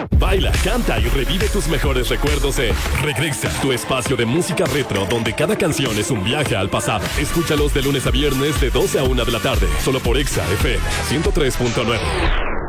Baila, canta y revive tus mejores recuerdos en Regresa, tu espacio de música retro donde cada canción es un viaje al pasado. Escúchalos de lunes a viernes de 12 a 1 de la tarde, solo por Exa FM 103.9.